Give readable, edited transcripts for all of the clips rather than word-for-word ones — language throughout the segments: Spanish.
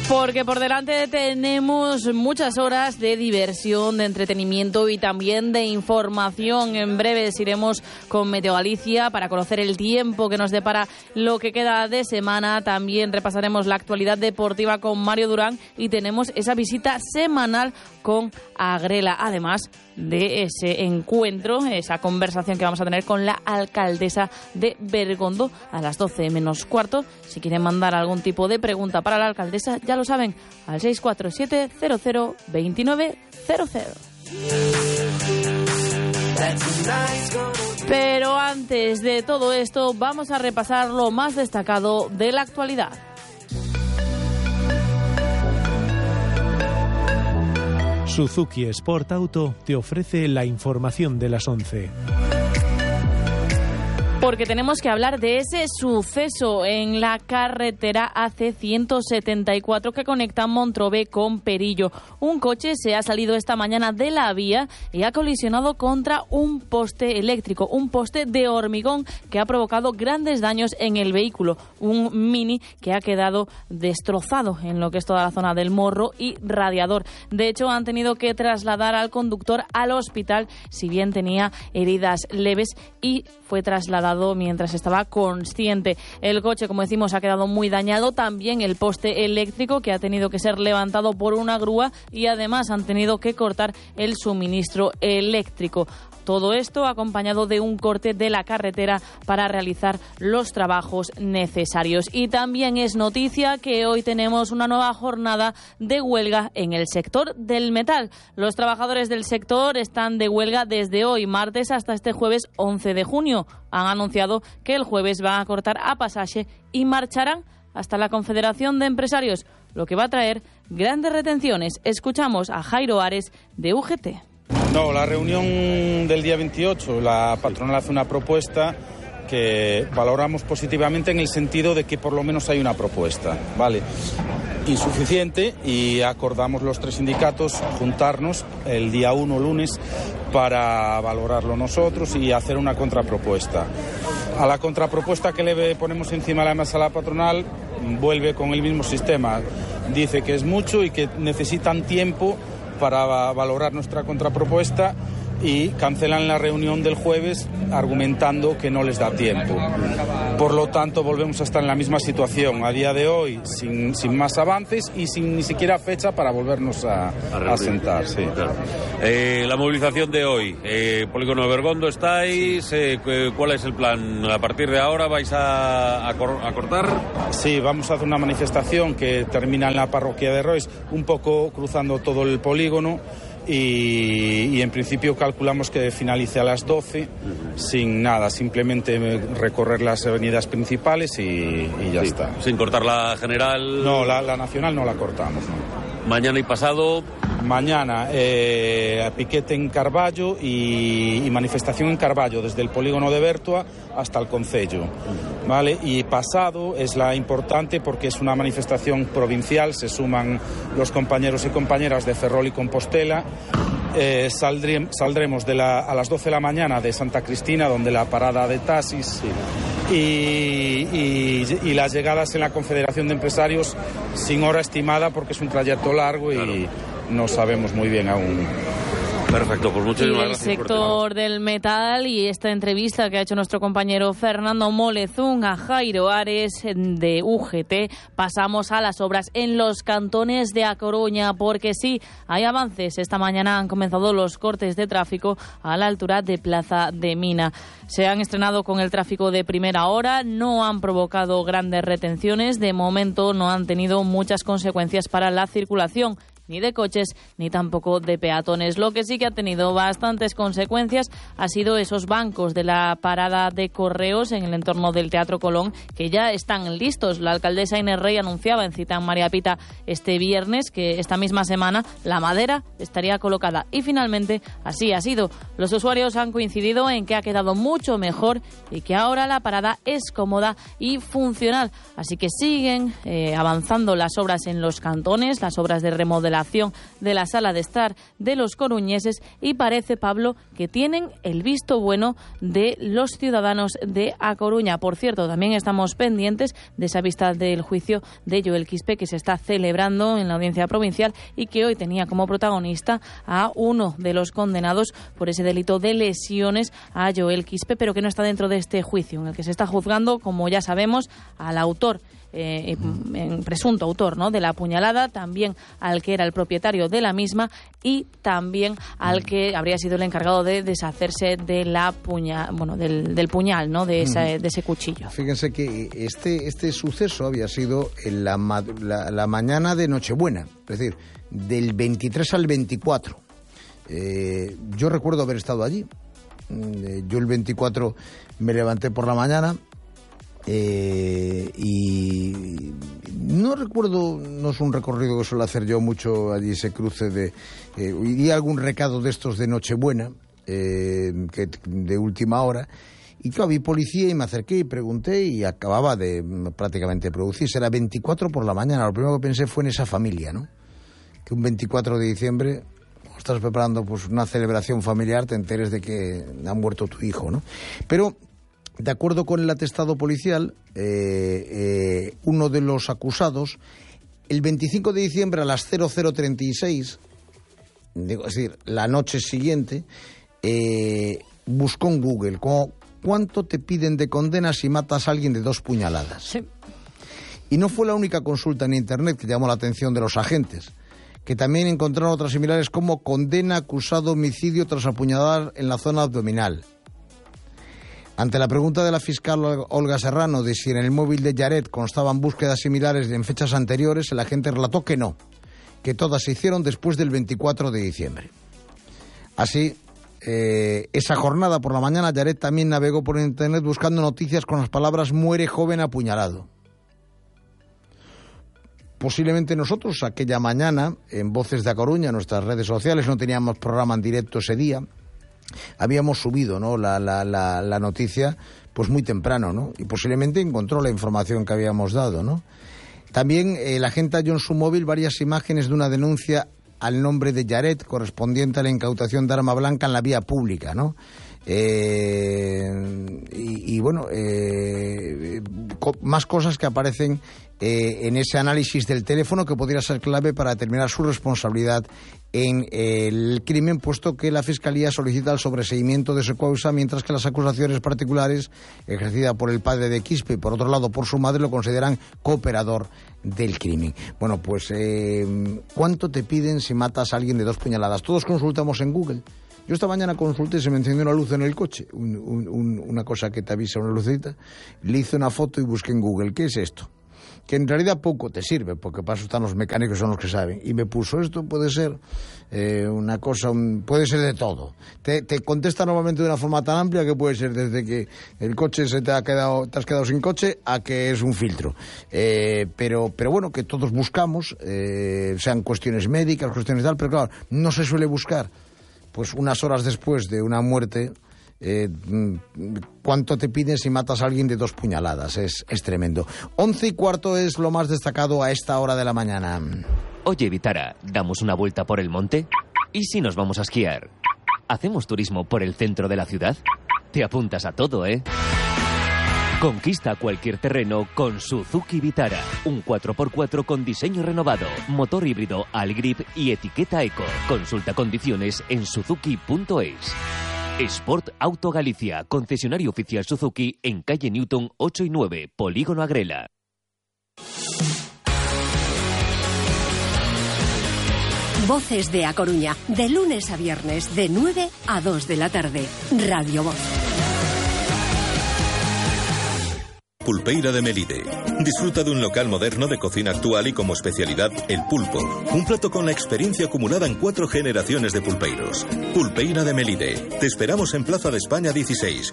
Porque por delante tenemos muchas horas de diversión, de entretenimiento y también de información. En breves iremos con Meteo Galicia para conocer el tiempo que nos depara lo que queda de semana. También repasaremos la actualidad deportiva con Mario Durán y tenemos esa visita semanal con Agrela, además de ese encuentro, esa conversación que vamos a tener con la alcaldesa de Bergondo a las 12 menos cuarto. Si quieren mandar algún tipo de pregunta para la alcaldesa, ya lo saben, al 647 00 29 00. Pero antes de todo esto, vamos a repasar lo más destacado de la actualidad. Suzuki Sport Auto te ofrece la información de las 11. Porque tenemos que hablar de ese suceso en la carretera AC-174 que conecta Montrové con Perillo. Un coche se ha salido esta mañana de la vía y ha colisionado contra un poste eléctrico, un poste de hormigón que ha provocado grandes daños en el vehículo. Un Mini que ha quedado destrozado en lo que es toda la zona del morro y radiador. De hecho, han tenido que trasladar al conductor al hospital, si bien tenía heridas leves, y fue trasladado mientras estaba consciente. El coche, como decimos, ha quedado muy dañado. También el poste eléctrico, que ha tenido que ser levantado por una grúa, y además han tenido que cortar el suministro eléctrico. Todo esto acompañado de un corte de la carretera para realizar los trabajos necesarios. Y también es noticia que hoy tenemos una nueva jornada de huelga en el sector del metal. Los trabajadores del sector están de huelga desde hoy, martes, hasta este jueves 11 de junio. Han anunciado que el jueves van a cortar a pasaje y marcharán hasta la Confederación de Empresarios, lo que va a traer grandes retenciones. Escuchamos a Jairo Ares de UGT. No, la reunión del día 28, la patronal hace una propuesta que valoramos positivamente en el sentido de que por lo menos hay una propuesta, ¿vale? Insuficiente, y acordamos los tres sindicatos juntarnos el día 1, lunes, para valorarlo nosotros y hacer una contrapropuesta. A la contrapropuesta que le ponemos encima de la mesa a la patronal, vuelve con el mismo sistema. Dice que es mucho y que necesitan tiempo para valorar nuestra contrapropuesta, y cancelan la reunión del jueves argumentando que no les da tiempo. Por lo tanto, volvemos a estar en la misma situación a día de hoy, sin más avances y sin ni siquiera fecha para volvernos a sentar. Sí. Claro. La movilización de hoy, Polígono de Bergondo, ¿estáis? ¿Cuál es el plan? ¿A partir de ahora vais a cortar? Sí, vamos a hacer una manifestación que termina en la parroquia de Rois, un poco cruzando todo el polígono. Y en principio calculamos que finalice a las 12 sin nada, simplemente recorrer las avenidas principales y ya está. ¿Sin cortar la general? No, la nacional no la cortamos, no. Mañana y pasado. Mañana piquete en Carballo y manifestación en Carballo, desde el polígono de Bertua hasta el concello, ¿vale? Y pasado es la importante porque es una manifestación provincial, se suman los compañeros y compañeras de Ferrol y Compostela. Saldremos a las 12 de la mañana de Santa Cristina, donde la parada de taxis, y las llegadas en la Confederación de Empresarios sin hora estimada porque es un trayecto largo y claro, no sabemos muy bien aún. Perfecto, pues muchísimas gracias. El sector del metal y esta entrevista que ha hecho nuestro compañero Fernando Molezún a Jairo Ares de UGT. Pasamos a las obras en los cantones de A Coruña, porque sí, hay avances. Esta mañana han comenzado los cortes de tráfico a la altura de Plaza de Mina. Se han estrenado con el tráfico de primera hora, no han provocado grandes retenciones, de momento no han tenido muchas consecuencias para la circulación, ni de coches ni tampoco de peatones. Lo que sí que ha tenido bastantes consecuencias ha sido esos bancos de la parada de correos en el entorno del Teatro Colón, que ya están listos. La alcaldesa Inés Rey anunciaba en cita en María Pita este viernes que esta misma semana la madera estaría colocada, y finalmente así ha sido. Los usuarios han coincidido en que ha quedado mucho mejor y que ahora la parada es cómoda y funcional. Así que siguen avanzando las obras en los cantones, las obras de remodelación remodelación de la sala de estar de los coruñeses y parece, Pablo, que tienen el visto bueno de los ciudadanos de A Coruña. Por cierto, también estamos pendientes de esa vista del juicio de Joel Quispe que se está celebrando en la Audiencia Provincial y que hoy tenía como protagonista a uno de los condenados por ese delito de lesiones a Joel Quispe, pero que no está dentro de este juicio, en el que se está juzgando, como ya sabemos, al autor, presunto autor, ¿no?, de la puñalada, también al que era el propietario de la misma y también al que habría sido el encargado de deshacerse de la del puñal, ¿no?, de ese cuchillo. Fíjense que este suceso había sido en la mañana de Nochebuena, es decir, del 23 al 24. Yo recuerdo haber estado allí. Yo el 24 me levanté por la mañana y no recuerdo, no es un recorrido que suelo hacer yo mucho allí, ese cruce de y algún recado de estos de Nochebuena que de última hora, y claro, vi policía y me acerqué y pregunté y acababa de prácticamente producirse. Era 24 por la mañana. Lo primero que pensé fue en esa familia, ¿no? Que un 24 de diciembre estás preparando pues una celebración familiar, te enteres de que ha muerto tu hijo, ¿no? Pero de acuerdo con el atestado policial, uno de los acusados, el 25 de diciembre a las 00:36, es decir, la noche siguiente, buscó en Google ¿cuánto te piden de condena si matas a alguien de 2 puñaladas? Sí. Y no fue la única consulta en Internet que llamó la atención de los agentes, que también encontraron otras similares como condena acusado homicidio tras apuñalar en la zona abdominal. Ante la pregunta de la fiscal Olga Serrano de si en el móvil de Yaret constaban búsquedas similares en fechas anteriores, el agente relató que no, que todas se hicieron después del 24 de diciembre. Así, esa jornada por la mañana, Yaret también navegó por Internet buscando noticias con las palabras «muere joven apuñalado». Posiblemente nosotros aquella mañana, en Voces de A Coruña, en nuestras redes sociales, no teníamos programa en directo ese día, habíamos subido, ¿no?, la noticia pues muy temprano, ¿no?, y posiblemente encontró la información que habíamos dado, ¿no? También el agente halló en su móvil varias imágenes de una denuncia al nombre de Yaret correspondiente a la incautación de arma blanca en la vía pública, ¿no? Más cosas que aparecen en ese análisis del teléfono que podría ser clave para determinar su responsabilidad en el crimen, puesto que la Fiscalía solicita el sobreseimiento de su causa, mientras que las acusaciones particulares ejercidas por el padre de Quispe y por otro lado por su madre lo consideran cooperador del crimen. Bueno, pues ¿cuánto te piden si matas a alguien de 2 puñaladas? Todos consultamos en Google. Yo esta mañana consulté, se me encendió una luz en el coche, una cosa que te avisa, una lucecita. Le hice una foto y busqué en Google, ¿qué es esto? Que en realidad poco te sirve, porque para eso están los mecánicos, son los que saben. Y me puso, esto puede ser una cosa, puede ser de todo. Te contesta normalmente de una forma tan amplia que puede ser desde que el coche te has quedado sin coche, a que es un filtro. Pero bueno, que todos buscamos, sean cuestiones médicas, cuestiones tal, pero claro, no se suele buscar. Pues unas horas después de una muerte, ¿cuánto te piden si matas a alguien de 2 puñaladas? Es tremendo. 11:15 es lo más destacado a esta hora de la mañana. Oye, Vitara, ¿damos una vuelta por el monte? ¿Y si nos vamos a esquiar? ¿Hacemos turismo por el centro de la ciudad? Te apuntas a todo, ¿eh? Conquista cualquier terreno con Suzuki Vitara. Un 4x4 con diseño renovado, motor híbrido Allgrip y etiqueta Eco. Consulta condiciones en suzuki.es. Sport Auto Galicia, concesionario oficial Suzuki en calle Newton 8 y 9, Polígono Agrela. Voces de A Coruña, de lunes a viernes, de 9 a 2 de la tarde. Radio Voz. Pulpeira de Melide. Disfruta de un local moderno de cocina actual y como especialidad el pulpo. Un plato con la experiencia acumulada en 4 generaciones de pulpeiros. Pulpeira de Melide. Te esperamos en Plaza de España 16,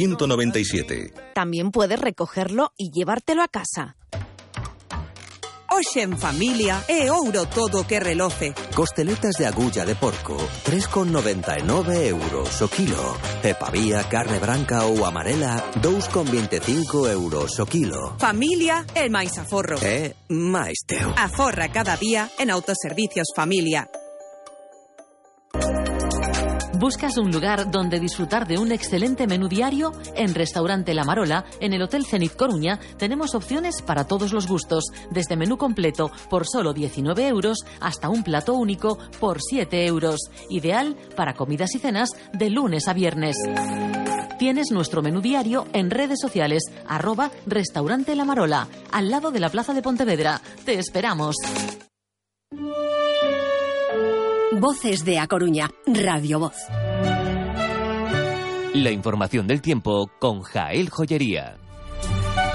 981-152-197. También puedes recogerlo y llevártelo a casa. Hoxe en familia é ouro todo que reloce. Costeletas de agulla de porco, 3,99 euros o kilo. E pavía, carne branca ou amarela, 2,25 euros o kilo. Familia é máis aforro. É máis teu. Aforra cada día en Autoservicios Familia. ¿Buscas un lugar donde disfrutar de un excelente menú diario? En Restaurante La Marola, en el Hotel Zenit Coruña, tenemos opciones para todos los gustos, desde menú completo por solo 19 euros hasta un plato único por 7 euros. Ideal para comidas y cenas de lunes a viernes. Tienes nuestro menú diario en redes sociales, @Restaurante La Marola, al lado de la Plaza de Pontevedra. Te esperamos. Voces de A Coruña, Radio Voz. La información del tiempo con Jael Joyería.